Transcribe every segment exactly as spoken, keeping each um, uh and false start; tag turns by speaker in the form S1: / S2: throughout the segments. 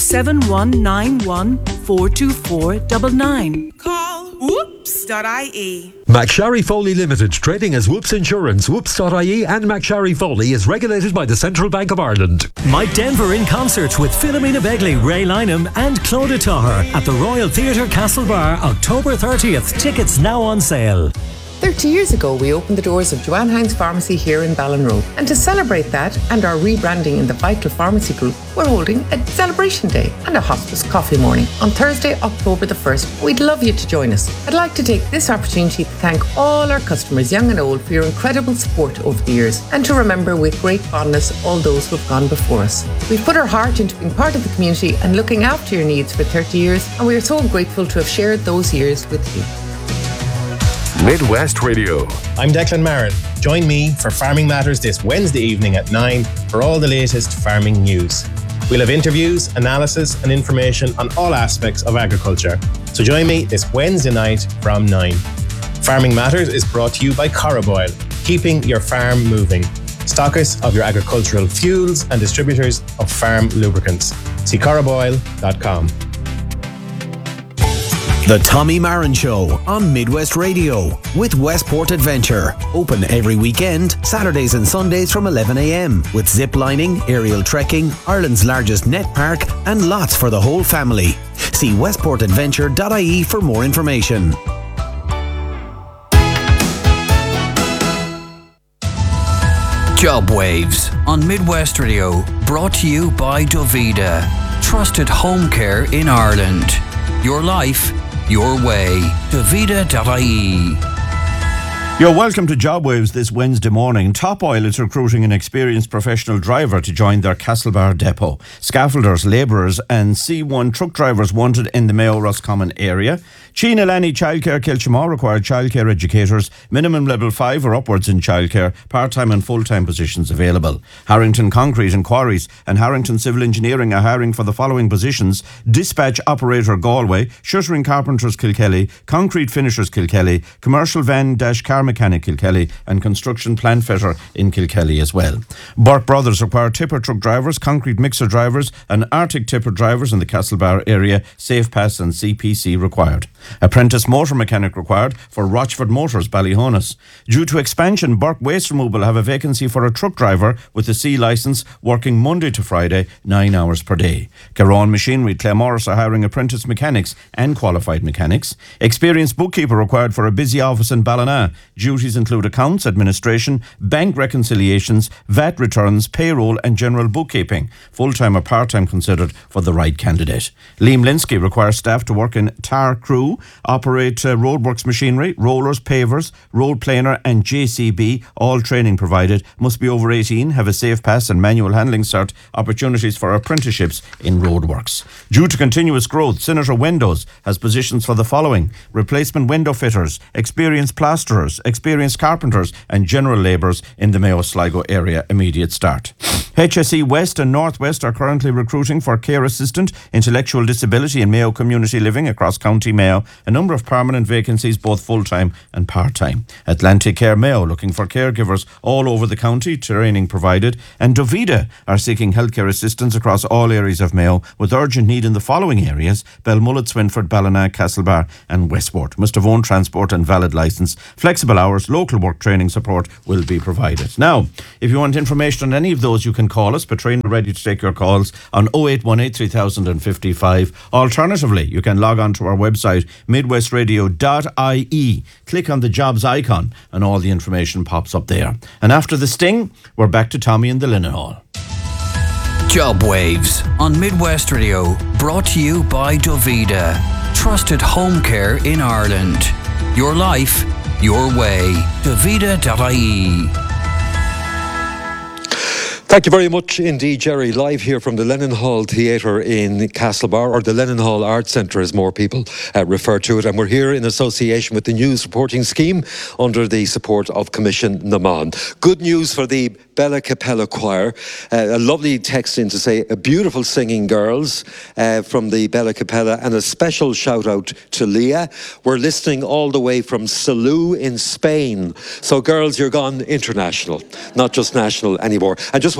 S1: seven one nine one, four two four nine nine.
S2: Call whoops dot I E.
S3: McSharry Foley Limited, trading as Whoops Insurance, whoops dot I E and McSharry Foley is regulated by the Central Bank of Ireland.
S4: Mike Denver in concert with Philomena Begley, Ray Lynham and Claudia Taher at the Royal Theatre Castlebar, October thirtieth. Tickets now on sale.
S5: thirty years ago, we opened the doors of Joanne Hines Pharmacy here in Ballinrobe. And to celebrate that and our rebranding in the Vital Pharmacy Group, we're holding a celebration day and a hospice coffee morning on Thursday, October the first. We'd love you to join us. I'd like to take this opportunity to thank all our customers, young and old, for your incredible support over the years and to remember with great fondness all those who have gone before us. We've put our heart into being part of the community and looking after your needs for thirty years, and we are so grateful to have shared those years with you.
S6: Midwest Radio.
S7: I'm Declan Marin. Join me for Farming Matters this Wednesday evening at nine for all the latest farming news. We'll have interviews, analysis and information on all aspects of agriculture. So join me this Wednesday night from nine. Farming Matters is brought to you by Coroboil, keeping your farm moving. Stockists of your agricultural fuels and distributors of farm lubricants. See coroboil dot com.
S8: The Tommy Marin Show on Midwest Radio with Westport Adventure. Open every weekend, Saturdays and Sundays from eleven a.m. with zip lining, aerial trekking, Ireland's largest net park and lots for the whole family. See westport adventure dot I E for more information.
S9: Job Waves on Midwest Radio, brought to you by Dovida. Trusted home care in Ireland. Your life, your way. Dovida dot I E.
S10: You're welcome to Job Waves this Wednesday morning. Top Oil is recruiting an experienced professional driver to join their Castlebar depot. Scaffolders, labourers and C one truck drivers wanted in the Mayo Roscommon area. China Lanny Childcare Kilchimau required childcare educators, minimum level five or upwards in childcare, part-time and full-time positions available. Harrington Concrete and Quarries and Harrington Civil Engineering are hiring for the following positions: dispatch operator Galway, shuttering carpenters Kilkelly, concrete finishers Kilkelly, commercial van dash car mechanic Kilkelly and construction plant fitter in Kilkelly as well. Burke Brothers require tipper truck drivers, concrete mixer drivers and Arctic tipper drivers in the Castlebar area, safe pass and C P C required. Apprentice motor mechanic required for Rochford Motors, Ballyhonus. Due to expansion, Burke Waste Removal have a vacancy for a truck driver with a C licence working Monday to Friday, nine hours per day. Garron Machinery, Claremorris are hiring apprentice mechanics and qualified mechanics. Experienced bookkeeper required for a busy office in Ballina. Duties include accounts, administration, bank reconciliations, V A T returns, payroll and general bookkeeping. Full-time or part-time considered for the right candidate. Liam Linsky requires staff to work in Tar Crew, operate uh, roadworks machinery, rollers, pavers, road planer and J C B, all training provided, must be over eighteen, have a safe pass and manual handling cert, opportunities for apprenticeships in roadworks. Due to continuous growth, Senator Windows has positions for the following: replacement window fitters, experienced plasterers, experienced carpenters and general labourers in the Mayo Sligo area, immediate start. H S E West and North West are currently recruiting for care assistant, intellectual disability and Mayo community living across County Mayo, a number of permanent vacancies, both full-time and part-time. Atlantic Care Mayo looking for caregivers all over the county, training provided, and Dovida are seeking healthcare assistance across all areas of Mayo with urgent need in the following areas: Belmullet, Swinford, Ballina, Castlebar and Westport. Must have own transport and valid licence. Flexible hours, local work training support will be provided. Now, if you want information on any of those, you can call us. Patrina ready to take your calls on oh eight one eight, three thousand fifty-five. Alternatively, you can log on to our website midwest radio dot I E. Click on the jobs icon and all the information pops up there. And after the sting, we're back to Tommy in the Linen Hall.
S9: Job Waves on Midwest Radio, brought to you by Dovida. Trusted home care in Ireland. Your life, your way. Dovida dot I E.
S3: Thank you very much indeed, Jerry. Live here from the Lennon Hall Theatre in Castlebar, or the Lennon Hall Arts Centre as more people uh, refer to it. And we're here in association with the News Reporting Scheme under the support of Commission Naman. Good news for the Bella Capella Choir. Uh, a lovely text in to say, a beautiful singing girls uh, from the Bella Capella, and a special shout out to Leah. We're listening all the way from Salou in Spain. So girls, you're gone international, not just national anymore. And just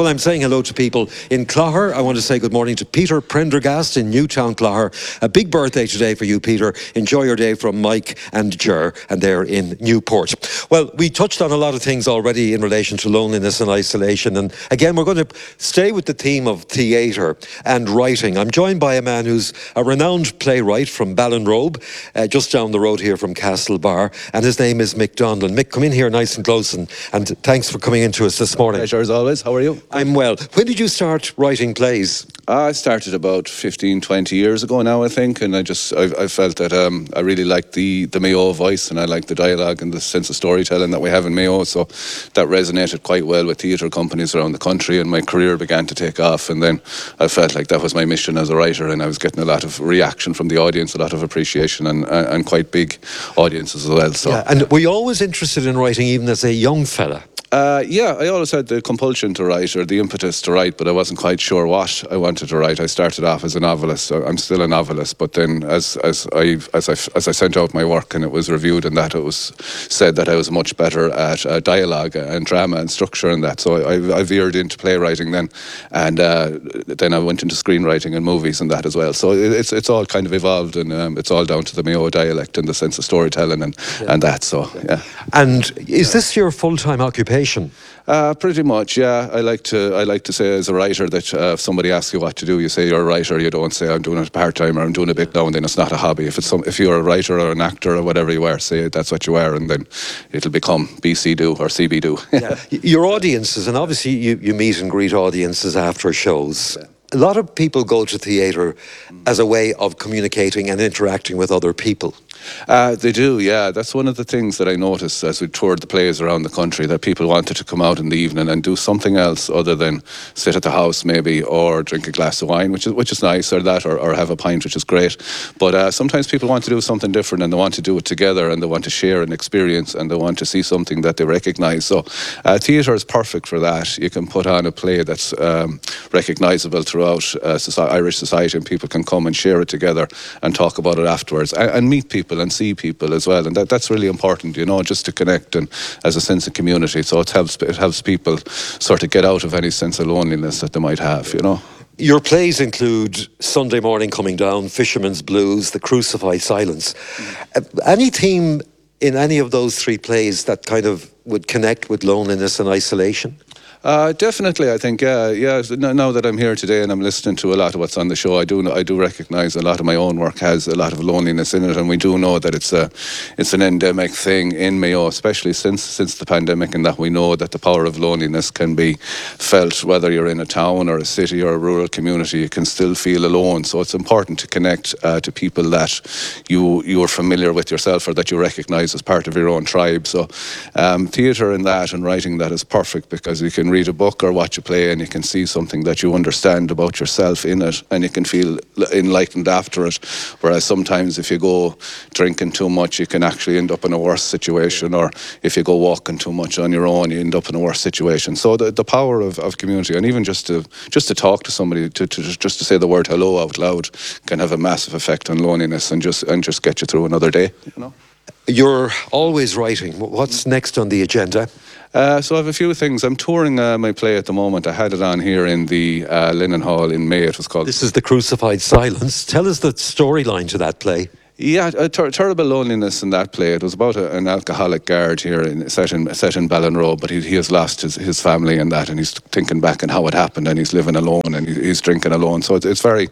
S3: Well, I'm saying hello to people in Clogher. I want to say good morning to Peter Prendergast in Newtown, Clogher. A big birthday today for you, Peter. Enjoy your day from Mike and Ger, and they're in Newport. Well, we touched on a lot of things already in relation to loneliness and isolation. And again, we're going to stay with the theme of theatre and writing. I'm joined by a man who's a renowned playwright from Ballinrobe, uh, just down the road here from Castlebar, and his name is Mick Donlan. Mick, come in here nice and close, and, and thanks for coming in to us this morning.
S6: Pleasure as always. How are you?
S3: I'm well. When did you start writing plays?
S6: Uh, I started about fifteen, twenty years ago now, I think, and I just I, I felt that um, I really liked the, the Mayo voice, and I liked the dialogue and the sense of storytelling that we have in Mayo, so that resonated quite well with theatre companies around the country, and my career began to take off, and then I felt like that was my mission as a writer, and I was getting a lot of reaction from the audience, a lot of appreciation, and, and quite big audiences as well. So.
S3: Yeah, and were you always interested in writing even as a young fella?
S6: Uh, yeah, I always had the compulsion to write, or the impetus to write, but I wasn't quite sure what I wanted to write. I started off as a novelist. So I'm still a novelist, but then as as I as I as I sent out my work and it was reviewed, and that it was said that I was much better at uh, dialogue and drama and structure and that. So I, I veered into playwriting then, and uh, then I went into screenwriting and movies and that as well. So it, it's it's all kind of evolved, and um, it's all down to the Mayo dialect and the sense of storytelling and yeah. and that. So yeah.
S3: And is this your full-time occupation?
S6: Uh, pretty much, yeah. I like to I like to say as a writer that uh, if somebody asks you what to do, you say you're a writer. You don't say I'm doing it part time or I'm doing a bit now and then. It's not a hobby. If it's some, if you're a writer or an actor or whatever you are, say that's what you are, and then it'll become B C do or C B do.
S3: Yeah. Your audiences, and obviously you, you meet and greet audiences after shows. Yeah. A lot of people go to theatre as a way of communicating and interacting with other people.
S6: Uh, they do, yeah. That's one of the things that I noticed as we toured the plays around the country, that people wanted to come out in the evening and do something else other than sit at the house maybe, or drink a glass of wine, which is which is nice, or that, or, or have a pint, which is great. But uh, sometimes people want to do something different, and they want to do it together, and they want to share an experience, and they want to see something that they recognise. So uh, theatre is perfect for that. You can put on a play that's um, recognisable throughout uh, society, Irish society, and people can come and share it together and talk about it afterwards, and, and meet people and see people as well, and that, that's really important, you know, just to connect and as a sense of community. So it helps it helps people sort of get out of any sense of loneliness that they might have, you know.
S3: Your plays include Sunday Morning Coming Down, Fisherman's Blues, The Crucified Silence. Mm. Uh, any theme in any of those three plays that kind of would connect with loneliness and isolation?
S6: Uh, definitely, I think, yeah, yeah. Now that I'm here today and I'm listening to a lot of what's on the show, I do, I do recognise a lot of my own work has a lot of loneliness in it, and we do know that it's a, it's an endemic thing in Mayo, especially since since the pandemic, and that we know that the power of loneliness can be felt whether you're in a town or a city or a rural community. You can still feel alone, so it's important to connect uh, to people that you you are familiar with yourself, or that you recognise as part of your own tribe. So, um, theatre and that and writing that is perfect, because you can read a book or watch a play and you can see something that you understand about yourself in it, and you can feel enlightened after it. Whereas sometimes if you go drinking too much, you can actually end up in a worse situation, or if you go walking too much on your own, you end up in a worse situation. So the, the power of, of community, and even just to just to talk to somebody, to, to just to say the word hello out loud, can have a massive effect on loneliness and just and just get you through another day, you know.
S3: You're always writing. What's next on the agenda?
S6: Uh, so I have a few things. I'm touring uh, my play at the moment. I had it on here in the uh, Linen Hall in May. It was called...
S3: This is The Crucified Silence. Tell us the storyline to that play.
S6: Yeah, a ter- terrible loneliness in that play. It was about a, an alcoholic guard here, in, set in set in Ballinrobe, but he, he has lost his, his family and that, and he's thinking back on how it happened, and he's living alone, and he, he's drinking alone. So it's, it's very,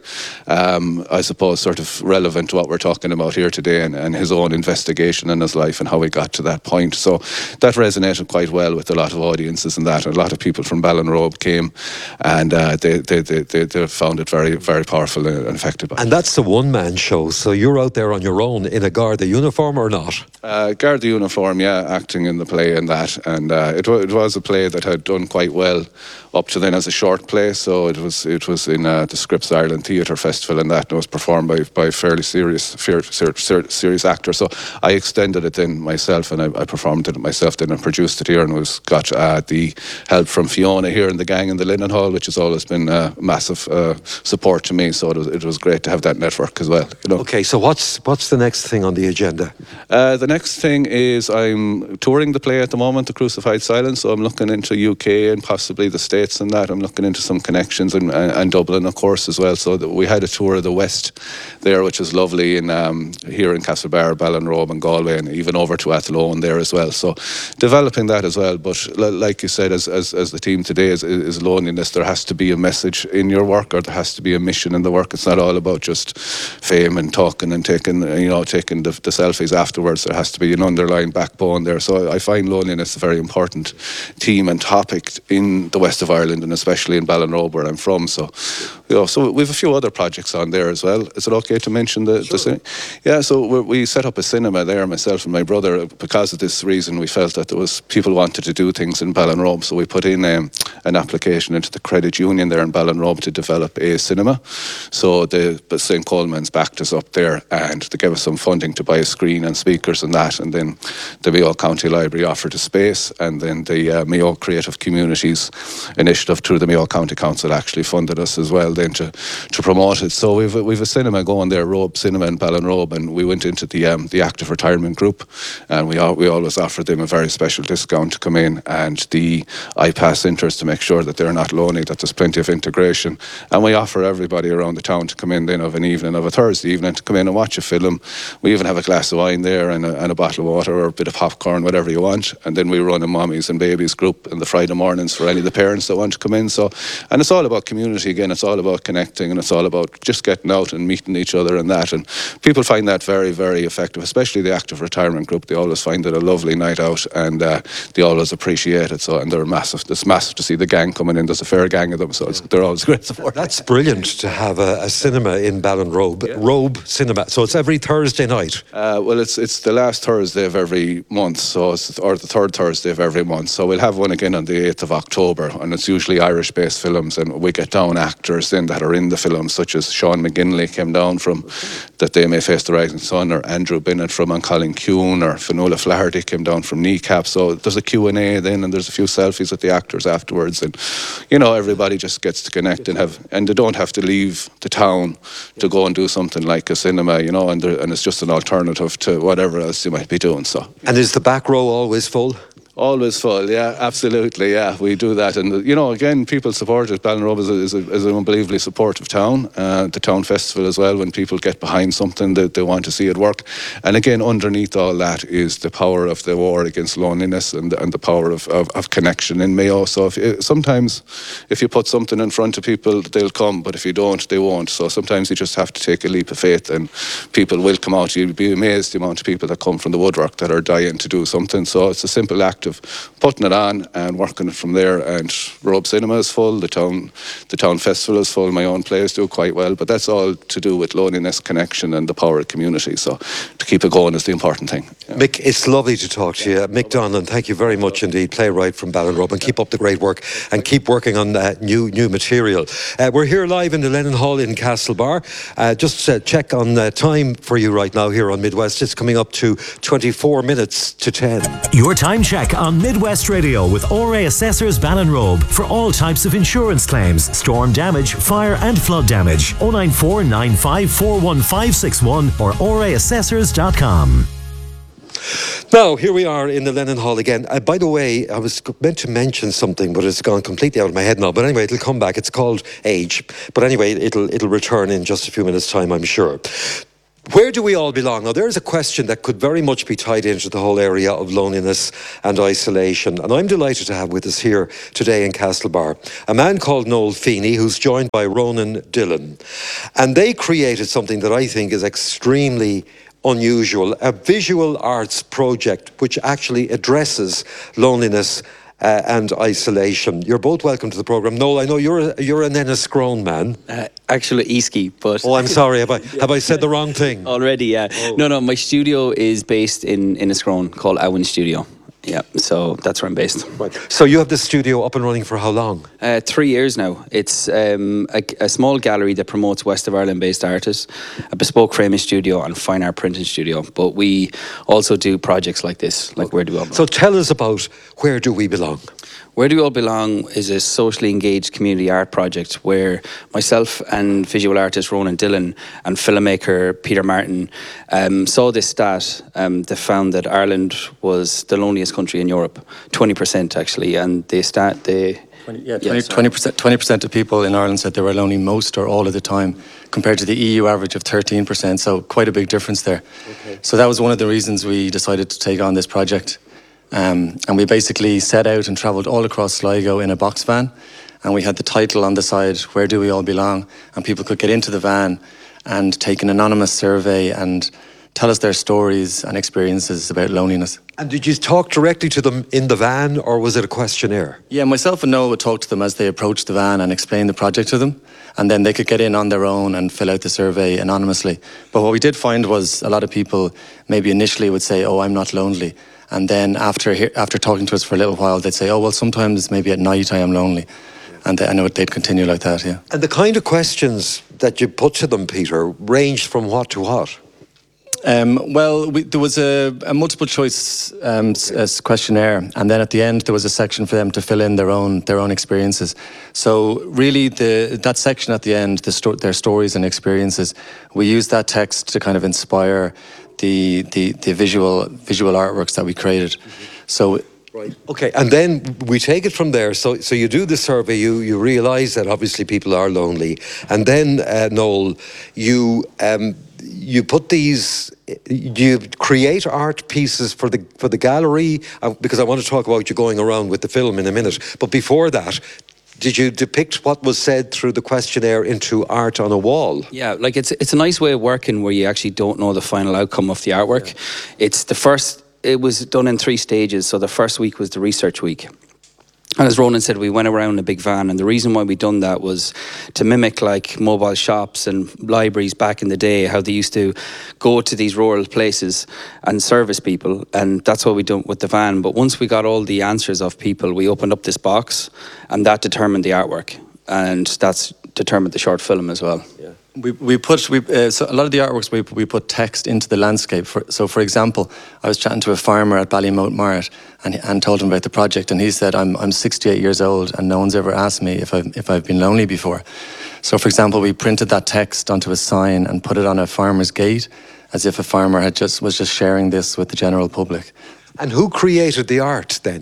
S6: um, I suppose, sort of relevant to what we're talking about here today, and, and his own investigation in his life and how he got to that point. So that resonated quite well with a lot of audiences and that. A lot of people from Ballinrobe came, and uh, they, they, they, they, they found it very, very powerful and effective.
S3: And that's the one-man show, so you're out there on your own in a Garda uniform or not?
S6: Uh, Garda uniform, yeah, acting in the play and that. And uh, it, w- it was a play that had done quite well up to then as a short play. So it was it was in uh, the Scripps Ireland Theatre Festival and that, and it was performed by by fairly serious fair, ser, ser, serious actors. So I extended it then myself, and I, I performed it myself then and produced it here, and was got uh, the help from Fiona here in the gang in the Linen Hall, which has always been uh, massive uh, support to me. So it was, it was great to have that network as well. You know?
S3: Okay, so what's what's what's the next thing on the agenda?
S6: Uh, the next thing is I'm touring the play at the moment, The Crucified Silence. So I'm looking into U K and possibly the States and that. I'm looking into some connections and, and, and Dublin, of course, as well. So that we had a tour of the West there, which is lovely, in um, here in Castlebar, Ballinrobe and Galway, and even over to Athlone there as well. So developing that as well. But like you said, as as, as the team today is, is loneliness, there has to be a message in your work, or there has to be a mission in the work. It's not all about just fame and talking and taking, you know, taking the, the selfies afterwards. There has to be an underlying backbone there. So I find loneliness a very important theme and topic in the west of Ireland, and especially in Ballinrobe, where I'm from. So, you know, so we have a few other projects on there as well. Is it okay to mention the, sure. the cinema? Yeah, so we, we set up a cinema there, myself and my brother. Because of this reason, we felt that there was people wanted to do things in Ballinrobe, so we put in um, an application into the credit union there in Ballinrobe to develop a cinema. So the Saint Coleman's backed us up there, and they gave us some funding to buy a screen and speakers and that, and then the Mayo County Library offered a space, and then the uh, Mayo Creative Communities initiative through the Mayo County Council actually funded us as well then to, to promote it. So we've we've a cinema going there, Robe Cinema in Ballinrobe, and we went into the um, the active retirement group, and we all, we always offered them a very special discount to come in, and the I PASS interest to make sure that they're not lonely, that there's plenty of integration, and we offer everybody around the town to come in then of an evening, of a Thursday evening, to come in and watch a film. We even have a glass of wine there and a, and a bottle of water or a bit of popcorn, whatever you want, and then we run a mommies and babies group in the Friday mornings for any of the parents that want to come in. So, and it's all about community again, it's all about connecting, and it's all about just getting out and meeting each other and that, and people find that very, very effective, especially the active retirement group. They always find it a lovely night out, and uh, they always appreciate it. So, and they're massive. It's massive to see the gang coming in. There's a fair gang of them, so it's, they're always great support.
S3: That's brilliant to have a, a cinema in Ballinrobe, yeah. Robe Cinema. So it's every Thursday night.
S6: Uh, well, it's it's the last Thursday of every month, so it's, or the third Thursday of every month. So we'll have one again on the eighth of October, and it's usually Irish-based films, and we get down actors then that are in the films, such as Sean McGinley came down from That They May Face the Rising Sun, or Andrew Bennett from Colin Kuhn, or Finola Flaherty came down from Kneecap. So there's a Q and A then, and there's a few selfies with the actors afterwards, and you know, everybody just gets to connect and have, and they don't have to leave the town to go and do something like a cinema, you know, and and it's just an alternative to whatever else you might be doing. So,
S3: and is the back row always full?
S6: Always full, yeah, absolutely, yeah, we do that. And, you know, again, people support it. Ballinrobe is, a, is, a, is an unbelievably supportive town. Uh, the town festival as well, when people get behind something that they want to see it work. And again, underneath all that is the power of the war against loneliness, and, and the power of, of, of connection in Mayo. So if, sometimes if you put something in front of people, they'll come, but if you don't, they won't. So sometimes you just have to take a leap of faith, and people will come out. You'll be amazed the amount of people that come from the woodwork that are dying to do something. So it's a simple act of putting it on and working it from there. And Robe Cinema is full, the town the town festival is full, my own plays do quite well, but that's all to do with loneliness, connection, and the power of community. So to keep it going is the important thing. Yeah.
S3: Mick, it's lovely to talk to you. Mick Donlan, thank you very much indeed, playwright from Ballinrobe, and keep up the great work and keep working on uh, new new material. Uh, we're here live in the Lennon Hall in Castlebar. Uh, just uh, check on uh, time for you right now here on Midwest. It's coming up to twenty-four minutes to ten.
S4: Your time check on Midwest Radio with O R A Assessors Ballinrobe for all types of insurance claims, storm damage, fire and flood damage. oh nine four nine five four one five six one or o r a assessors dot com.
S3: Now, here we are in the Lennon Hall again. Uh, by the way, I was meant to mention something, but it's gone completely out of my head now. But anyway, it'll come back. It's called age. But anyway, it'll it'll return in just a few minutes' time, I'm sure. Where do we all belong? Now, there's a question that could very much be tied into the whole area of loneliness and isolation. And I'm delighted to have with us here today in Castlebar a man called Noel Feeney, who's joined by Ronan Dillon. And they created something that I think is extremely unusual, a visual arts project which actually addresses loneliness Uh, and isolation. You're both welcome to the programme. Noel, I know you're a, you're an Enniscrone man.
S11: Uh, actually, Easky, but...
S3: Oh, I'm sorry. Have I have I said the wrong thing?
S11: Already, yeah. Oh. No, no, my studio is based in Enniscrone, called Owen Studio. Yeah, so that's where I'm based.
S3: Right. So you have this studio up and running for how long?
S11: Uh, three years now. It's um, a, a small gallery that promotes West of Ireland-based artists, a bespoke framing studio and fine art printing studio. But we also do projects like this, like Where Do We All Belong?
S3: So tell us about Where Do We Belong?
S11: Where Do We All Belong is a socially engaged community art project where myself and visual artist Ronan Dillon and filmmaker Peter Martin um, saw this stat um, that found that Ireland was the loneliest country in Europe, twenty percent actually, and they start they.
S12: Yeah, twenty percent twenty percent of people in Ireland said they were lonely most or all of the time, compared to the E U average of thirteen percent, so quite a big difference there. Okay. So that was one of the reasons we decided to take on this project. Um, and we basically set out and travelled all across Sligo in a box van, and we had the title on the side, Where Do We All Belong? And people could get into the van and take an anonymous survey and tell us their stories and experiences about loneliness.
S3: And did you talk directly to them in the van, or was it a questionnaire?
S12: Yeah, myself and Noel would talk to them as they approached the van and explain the project to them, and then they could get in on their own and fill out the survey anonymously. But what we did find was a lot of people maybe initially would say, oh, I'm not lonely. And then after he- after talking to us for a little while, they'd say, oh, well, sometimes maybe at night I am lonely. And they, I know they'd continue like that, yeah.
S3: And the kind of questions that you put to them, Peter, ranged from what to what?
S12: Um, well, we, there was a, a multiple choice um, s- s- questionnaire, and then at the end there was a section for them to fill in their own their own experiences. So really, the that section at the end, the sto- their stories and experiences, we used that text to kind of inspire the the, the visual visual artworks that we created. Mm-hmm. So.
S3: Right. Okay, and then we take it from there. So, so you do the survey. You you realise that obviously people are lonely, and then uh, Noel, you um, you put these. You create art pieces for the for the gallery, uh, because I want to talk about you going around with the film in a minute. But before that, did you depict what was said through the questionnaire into art on a wall?
S11: Yeah, like it's it's a nice way of working where you actually don't know the final outcome of the artwork. Yeah. It's the first. It was done in three stages. So the first week was the research week. And as Ronan said, we went around in a big van. And the reason why we done that was to mimic like mobile shops and libraries back in the day, how they used to go to these rural places and service people. And that's what we done with the van. But once we got all the answers of people, we opened up this box, and that determined the artwork. And that's determined the short film as well. Yeah.
S12: We we put we uh, so a lot of the artworks we we put text into the landscape. For, so for example, I was chatting to a farmer at Ballymote Marret and and told him about the project, and he said, I'm I'm sixty-eight years old and no one's ever asked me if I've if I've been lonely before. So for example, we printed that text onto a sign and put it on a farmer's gate, as if a farmer had just was just sharing this with the general public.
S3: And who created the art then?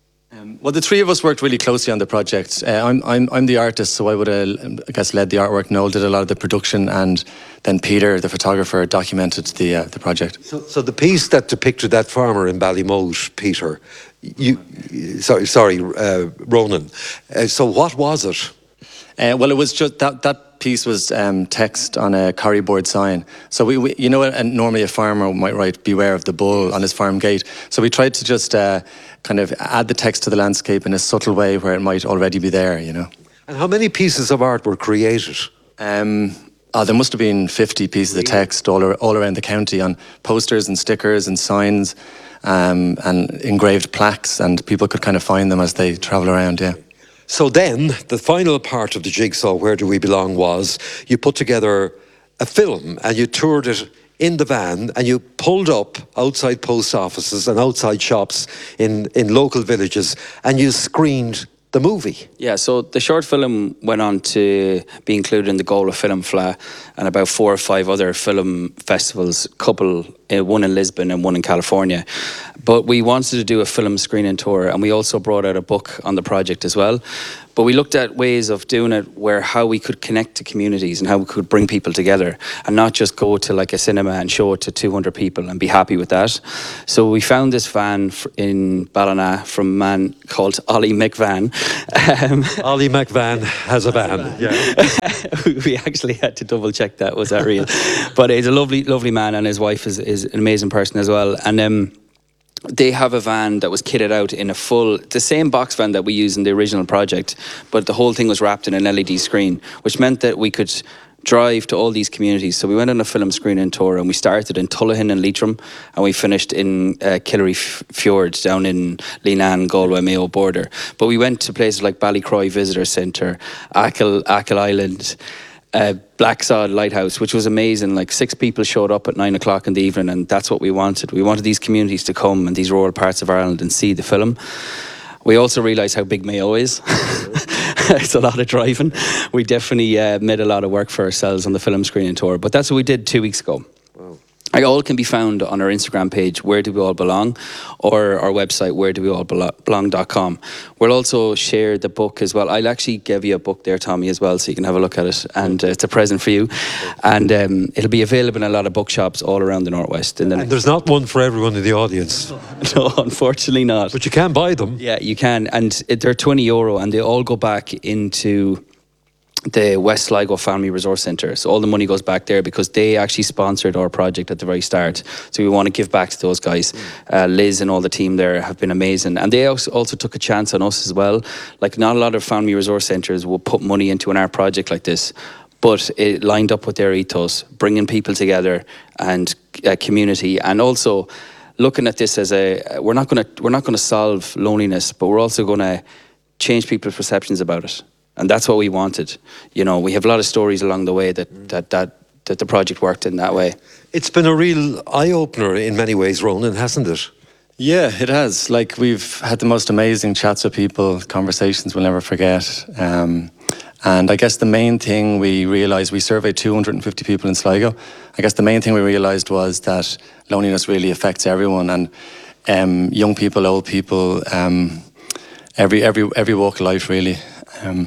S12: Um, well, the three of us worked really closely on the project. Uh, I'm, I'm, I'm the artist, so I would have, I guess, led the artwork. Noel did a lot of the production, and then Peter, the photographer, documented the uh, the project.
S3: So, so the piece that depicted that farmer in Ballymote, Peter, you, sorry, sorry, uh, Ronan. Uh, so what was it?
S12: Uh, well, it was just that that piece was um, text on a carry board sign. So we, we you know, and normally a farmer might write "Beware of the bull" on his farm gate. So we tried to just uh, kind of add the text to the landscape in a subtle way where it might already be there, you know.
S3: And how many pieces of art were created?
S12: Um, oh, there must have been fifty pieces really? of text all, ar- all around the county on posters and stickers and signs um, and engraved plaques, and people could kind of find them as they travel around, yeah.
S3: So then, the final part of the jigsaw, Where Do We Belong, was you put together a film and you toured it in the van, and you pulled up outside post offices and outside shops in, in local villages, and you screened the movie.
S11: Yeah, so the short film went on to be included in the Goal of Film Fleadh and about four or five other film festivals, couple, uh, one in Lisbon and one in California. But we wanted to do a film screening tour, and we also brought out a book on the project as well. But we looked at ways of doing it where how we could connect to communities and how we could bring people together and not just go to like a cinema and show it to two hundred people and be happy with that. So we found this van in Ballina from a man called Ollie McVan. Um,
S3: Ollie McVan has a van.
S11: Has a van. Yeah. We actually had to double check that, was that real? But he's a lovely, lovely man, and his wife is, is an amazing person as well. And um, they have a van that was kitted out in a full, the same box van that we used in the original project, but the whole thing was wrapped in an L E D screen, which meant that we could drive to all these communities. So we went on a film screening tour, and we started in Tullahin and Leitrim, and we finished in uh, Killary F- Fjord down in Leenane, Galway, Mayo border. But we went to places like Ballycroy Visitor Centre, Achill, Achill Island, uh, Blacksod Lighthouse, which was amazing. Like six people showed up at nine o'clock in the evening, and that's what we wanted. We wanted these communities to come in these rural parts of Ireland and see the film. We also realised how big Mayo is. It's a lot of driving. We definitely uh, made a lot of work for ourselves on the film screening tour. But that's what we did two weeks ago. Wow. It all can be found on our Instagram page, Where Do We All Belong, or our website, where do we all belong dot com. We'll also share the book as well. I'll actually give you a book there, Tommy, as well, so you can have a look at it. And uh, it's a present for you. And um, it'll be available in a lot of bookshops all around the Northwest. In the
S3: and there's not one for everyone in the audience.
S11: No, unfortunately not.
S3: But you can buy them.
S11: Yeah, you can. And it, they're twenty euro, and they all go back into the West Sligo Family Resource Centre. So all the money goes back there because they actually sponsored our project at the very start. So we want to give back to those guys. Uh, Liz and all the team there have been amazing. And they also, also took a chance on us as well. Like, not a lot of family resource centres will put money into an art project like this, but it lined up with their ethos, bringing people together and uh, community, and also looking at this as a, we're not going to we're not going to solve loneliness, but we're also going to change people's perceptions about it. And that's what we wanted. You know, we have a lot of stories along the way that, that, that, that the project worked in that way.
S3: It's been a real eye-opener in many ways, Ronan, hasn't it?
S12: Yeah, it has. Like, we've had the most amazing chats with people, conversations we'll never forget. Um, and I guess the main thing we realised, we surveyed two hundred fifty people in Sligo. I guess the main thing we realised was that loneliness really affects everyone, and um, young people, old people, um, every every every walk of life, really. Um,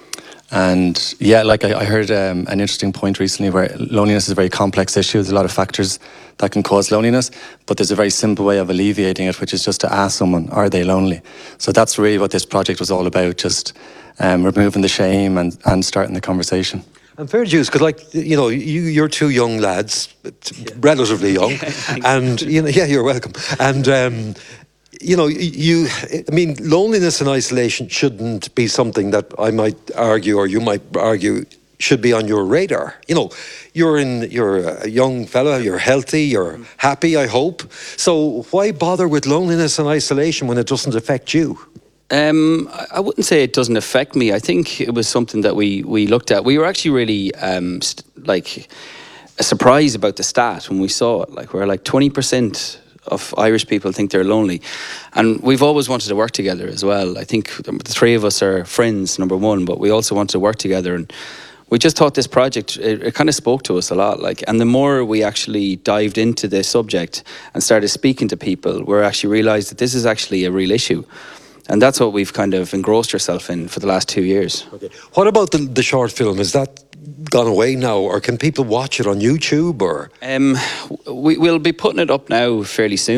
S12: And yeah, like I, I heard um, an interesting point recently where loneliness is a very complex issue. There's a lot of factors that can cause loneliness, but there's a very simple way of alleviating it, which is just to ask someone, are they lonely? So that's really what this project was all about, just um, removing the shame and, and starting the conversation.
S3: And fair dues, because, like, you know, you, you're two young lads, yeah. relatively young, and, you know, yeah, you're welcome. And, um, you know, you, I mean, loneliness and isolation shouldn't be something that I might argue, or you might argue, should be on your radar. You know, you're in, you're a young fella, you're healthy, you're happy, I hope. So why bother with loneliness and isolation when it doesn't affect you?
S11: Um, I wouldn't say it doesn't affect me. I think it was something that we, we looked at. We were actually really, um, st- like, surprised about the stat when we saw it. Like, we're like twenty percent of Irish people think they're lonely, and we've always wanted to work together as well. I think the three of us are friends, number one, but we also wanted to work together, and we just thought this project, it, it kind of spoke to us a lot. Like, and the more we actually dived into the subject and started speaking to people, we actually realised that this is actually a real issue. And that's what we've kind of engrossed ourselves in for the last two years.
S3: Okay. What about the, the short film? Is that gone away now, or can people watch it on YouTube? Or
S11: um, we, we'll be putting it up now fairly soon.